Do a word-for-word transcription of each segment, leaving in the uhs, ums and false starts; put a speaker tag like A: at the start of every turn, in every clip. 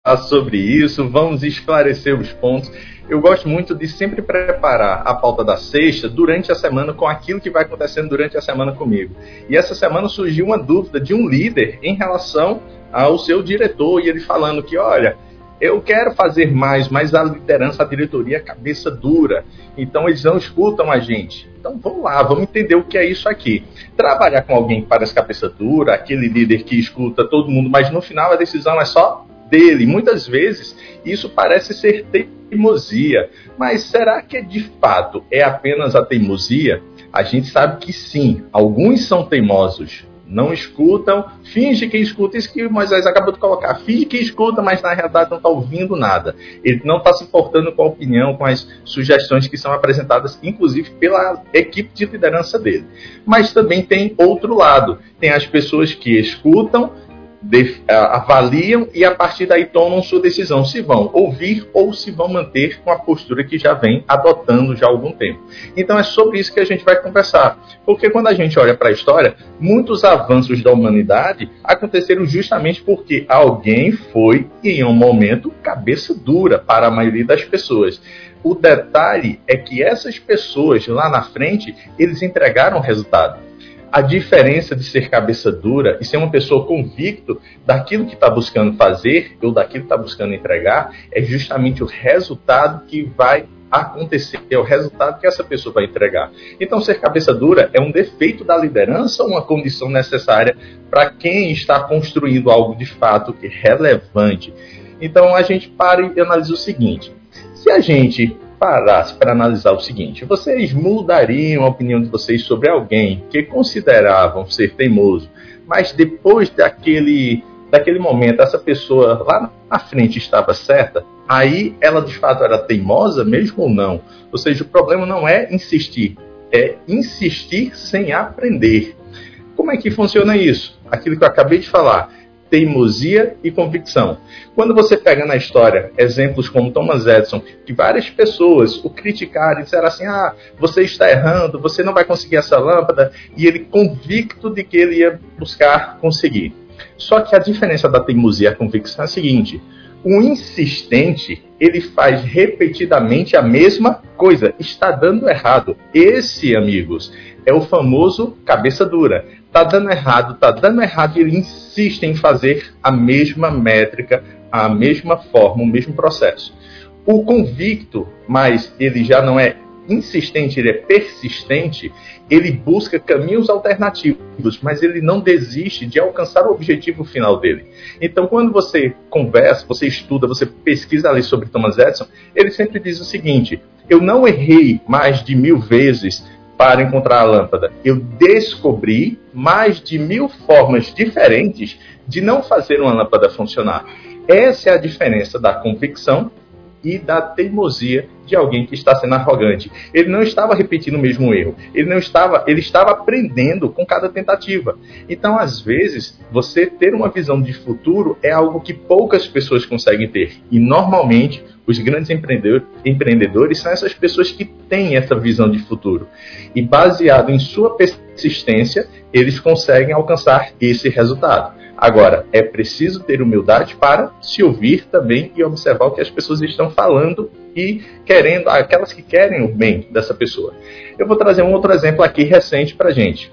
A: sobre isso, vamos esclarecer os pontos. Eu gosto muito de sempre preparar a pauta da sexta durante a semana com aquilo que vai acontecendo durante a semana comigo. E essa semana surgiu uma dúvida de um líder em relação ao seu diretor, e ele falando que, olha, eu quero fazer mais, mas a liderança, a diretoria é cabeça dura. Então eles não escutam a gente. Então vamos lá, vamos entender o que é isso aqui. Trabalhar com alguém que parece cabeça dura, aquele líder que escuta todo mundo, mas no final a decisão é só dele. Muitas vezes isso parece ser teimosia. Mas será que de fato é apenas a teimosia? A gente sabe que sim, alguns são teimosos. Não escutam, finge que escuta, isso que Moisés acabou de colocar, finge que escuta, mas na realidade não está ouvindo nada. Ele não está se importando com a opinião, com as sugestões que são apresentadas, inclusive pela equipe de liderança dele. Mas também tem outro lado, tem as pessoas que escutam, De, avaliam e a partir daí tomam sua decisão se vão ouvir ou se vão manter com a postura que já vem adotando já há algum tempo. Então é sobre isso que a gente vai conversar, porque quando a gente olha para a história, muitos avanços da humanidade aconteceram justamente porque alguém foi em um momento cabeça dura para a maioria das pessoas. O detalhe é que essas pessoas lá na frente, eles entregaram o resultado. A diferença de ser cabeça dura e ser uma pessoa convicto daquilo que está buscando fazer ou daquilo que está buscando entregar é justamente o resultado que vai acontecer, é o resultado que essa pessoa vai entregar. Então, ser cabeça dura é um defeito da liderança ou uma condição necessária para quem está construindo algo de fato relevante? Então, a gente para e analisa o seguinte. Se a gente parasse para analisar o seguinte, vocês mudariam a opinião de vocês sobre alguém que consideravam ser teimoso, mas depois daquele, daquele momento, essa pessoa lá na frente estava certa, aí ela de fato era teimosa mesmo ou não? Ou seja, o problema não é insistir, é insistir sem aprender. Como é que funciona isso? Aquilo que eu acabei de falar. Teimosia e convicção. Quando você pega na história exemplos como Thomas Edison, que várias pessoas o criticaram e disseram assim, ah, você está errando, você não vai conseguir essa lâmpada, e ele convicto de que ele ia buscar conseguir. Só que a diferença da teimosia e a convicção é a seguinte, o insistente, ele faz repetidamente a mesma coisa, está dando errado. Esse, amigos, é o famoso cabeça dura. Está dando errado, está dando errado e ele insiste em fazer a mesma métrica, a mesma forma, o mesmo processo. O convicto, mas ele já não é insistente, ele é persistente, ele busca caminhos alternativos, mas ele não desiste de alcançar o objetivo final dele. Então, quando você conversa, você estuda, você pesquisa ali sobre Thomas Edison, ele sempre diz o seguinte, eu não errei mais de mil vezes para encontrar a lâmpada. Eu descobri mais de mil formas diferentes de não fazer uma lâmpada funcionar. Essa é a diferença da convicção e da teimosia de alguém que está sendo arrogante. Ele não estava repetindo o mesmo erro. Ele não estava, ele estava aprendendo com cada tentativa. Então, às vezes, você ter uma visão de futuro é algo que poucas pessoas conseguem ter. E, normalmente, os grandes empreendedores, empreendedores são essas pessoas que têm essa visão de futuro. E, baseado em sua persistência, eles conseguem alcançar esse resultado. Agora, é preciso ter humildade para se ouvir também e observar o que as pessoas estão falando e querendo, aquelas que querem o bem dessa pessoa. Eu vou trazer um outro exemplo aqui recente para a gente.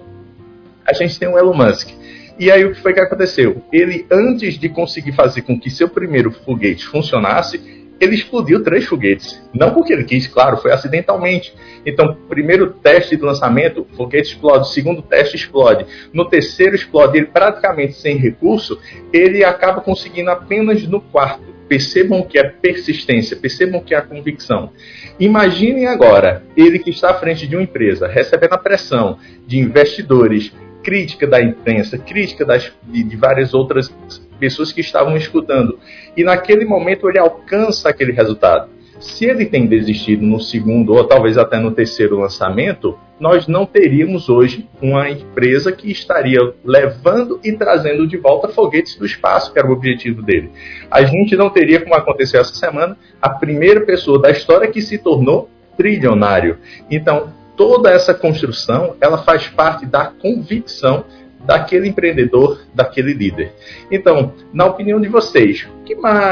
A: A gente tem o Elon Musk. E aí o que foi que aconteceu? Ele, antes de conseguir fazer com que seu primeiro foguete funcionasse, ele explodiu três foguetes. Não porque ele quis, claro, foi acidentalmente. Então, primeiro teste de lançamento, o foguete explode. Segundo teste, explode. No terceiro, explode. Ele praticamente sem recurso, ele acaba conseguindo apenas no quarto. Percebam que é persistência, percebam que é a convicção. Imaginem agora, ele que está à frente de uma empresa, recebendo a pressão de investidores, crítica da imprensa, crítica das, de, de várias outras pessoas que estavam escutando. E naquele momento ele alcança aquele resultado. Se ele tem desistido no segundo ou talvez até no terceiro lançamento, nós não teríamos hoje uma empresa que estaria levando e trazendo de volta foguetes do espaço, que era o objetivo dele. A gente não teria, como aconteceu essa semana, a primeira pessoa da história que se tornou trilionário. Então, toda essa construção, ela faz parte da convicção daquele empreendedor, daquele líder. Então, na opinião de vocês, o que mais